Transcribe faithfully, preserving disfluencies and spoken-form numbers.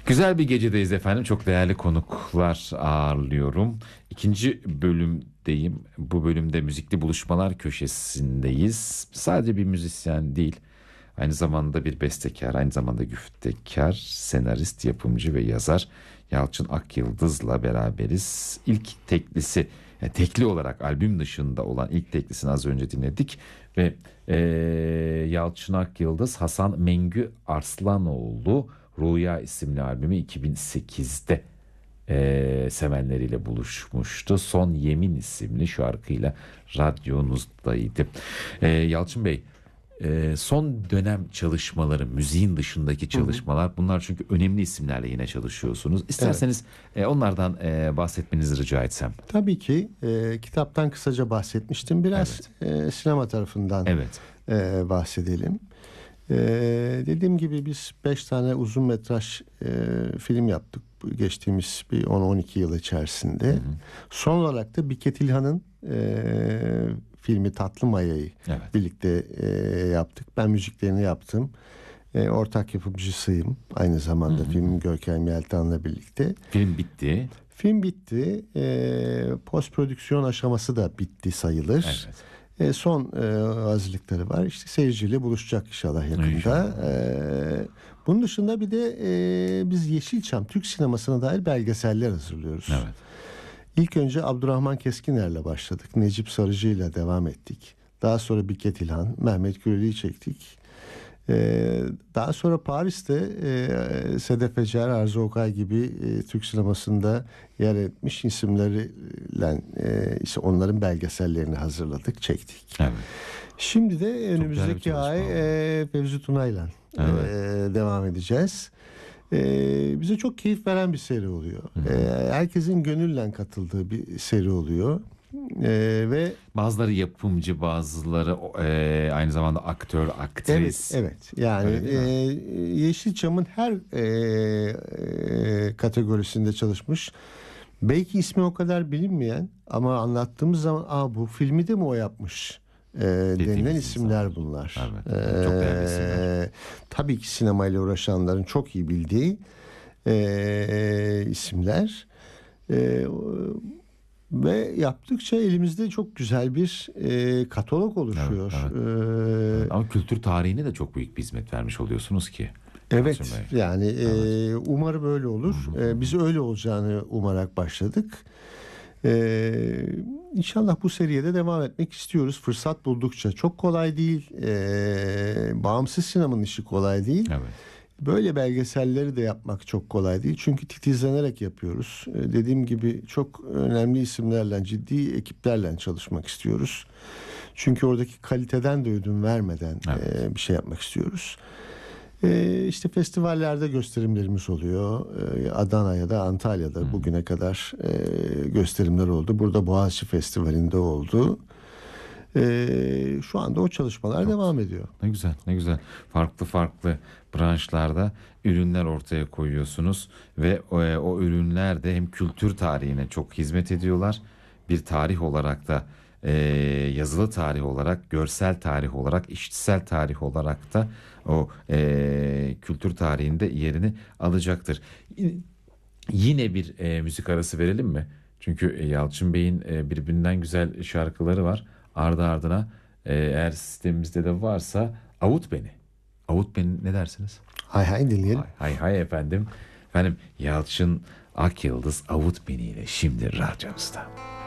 Güzel bir gecedeyiz efendim. Çok değerli konuklar ağırlıyorum. İkinci bölümdeyim. Bu bölümde müzikli buluşmalar köşesindeyiz. Sadece bir müzisyen değil, aynı zamanda bir bestekar, aynı zamanda güftekar, senarist, yapımcı ve yazar Yalçın Akyıldız'la beraberiz. İlk teklisi, yani tekli olarak albüm dışında olan ilk teklisini az önce dinledik ve ee, Yalçın Akyıldız, Hasan Mengü Arslanoğlu Rüya isimli albümü iki bin sekizde e, sevenleriyle buluşmuştu. Son Yemin isimli şarkıyla radyonuzdaydı. E, Yalçın Bey, e, son dönem çalışmaları, müziğin dışındaki çalışmalar, bunlar çünkü önemli isimlerle yine çalışıyorsunuz. İsterseniz evet. e, onlardan e, bahsetmenizi rica etsem. Tabii ki. E, kitaptan kısaca bahsetmiştim. Biraz evet. e, sinema tarafından evet. e, bahsedelim. Ee, dediğim gibi biz beş tane uzun metraj e, film yaptık geçtiğimiz bir on on iki yıl içerisinde. Hı hı. Son olarak da Biket İlhan'ın e, filmi Tatlı Maya'yı evet. birlikte e, yaptık. Ben müziklerini yaptım. E, ortak yapımcısıyım. Aynı zamanda hı hı. filmin Görkem Yeltan'la birlikte. Film bitti. Film bitti. E, post prodüksiyon aşaması da bitti sayılır. Evet. E, son e, hazırlıkları var. İşte seyirciyle buluşacak inşallah yakında. E, bunun dışında bir de e, biz Yeşilçam Türk sinemasına dair belgeseller hazırlıyoruz. Evet. İlk önce Abdurrahman Keskiner'le başladık. Necip Sarıcı'yla devam ettik. Daha sonra Biket İlhan, Mehmet Güreli'yi çektik. Ee, daha sonra Paris'te e, Sedef Ecer, Arzu Okay gibi e, Türk sinemasında yer etmiş isimlerle e, işte onların belgesellerini hazırladık, çektik. Evet. Şimdi de önümüzdeki ay e, Fevzi Tuna'yla evet. e, devam edeceğiz. E, bize çok keyif veren bir seri oluyor. E, herkesin gönüllen katıldığı bir seri oluyor. Ee, ve bazıları yapımcı, bazıları e, aynı zamanda aktör, aktris. Evet, evet. Yani e, Yeşilçam'ın her e, e, kategorisinde çalışmış. Belki ismi o kadar bilinmeyen ama anlattığımız zaman, "Aa, bu filmi de mi o yapmış?" E, denilen isimler insan. Bunlar. Evet, ee, çok değerli isimler. Tabii ki sinemayla uğraşanların çok iyi bildiği e, isimler. E, Ve yaptıkça elimizde çok güzel bir e, katalog oluşuyor. Evet, evet. Ee, Ama kültür tarihine de çok büyük bir hizmet vermiş oluyorsunuz ki. Evet, yani evet. E, umarım öyle olur. E, biz öyle olacağını umarak başladık. E, İnşallah bu seriye de devam etmek istiyoruz. Fırsat buldukça. Çok kolay değil. E, bağımsız sinemanın işi kolay değil. Evet. Böyle belgeselleri de yapmak çok kolay değil. Çünkü titizlenerek yapıyoruz. Ee, dediğim gibi çok önemli isimlerle, ciddi ekiplerle çalışmak istiyoruz. Çünkü oradaki kaliteden de ödün vermeden evet. e, bir şey yapmak istiyoruz. E, işte festivallerde gösterimlerimiz oluyor. E, Adana ya da Antalya'da hmm. bugüne kadar e, gösterimler oldu. Burada Boğaziçi Festivali'nde oldu. Ee, şu anda o çalışmalar çok devam ediyor. Ne güzel, ne güzel. Farklı farklı branşlarda ürünler ortaya koyuyorsunuz ve o, o ürünler de hem kültür tarihine çok hizmet ediyorlar. Bir tarih olarak da e, yazılı tarih olarak, görsel tarih olarak, işitsel tarih olarak da o e, kültür tarihinde yerini alacaktır. Yine bir e, müzik arası verelim mi? Çünkü Yalçın Bey'in e, birbirinden güzel şarkıları var. Ardı ardına e, eğer sistemimizde de varsa Avut Beni. Avut Beni ne dersiniz? Hay hay dinleyelim. Hay hay, hay efendim. Efendim Yalçın Akyıldız Avut Beni ile şimdi radyonuzda.